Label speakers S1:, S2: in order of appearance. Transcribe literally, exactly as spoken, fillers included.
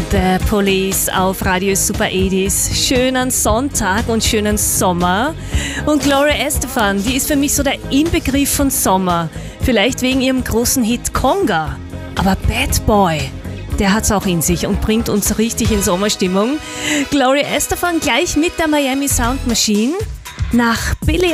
S1: The Police auf Radio Super achtzig. Schönen Sonntag und schönen Sommer. Und Gloria Estefan, die ist für mich so der Inbegriff von Sommer. Vielleicht wegen ihrem großen Hit Conga. Aber Bad Boy, der hat's auch in sich und bringt uns richtig in Sommerstimmung. Gloria Estefan gleich mit der Miami Sound Machine. Nach Billie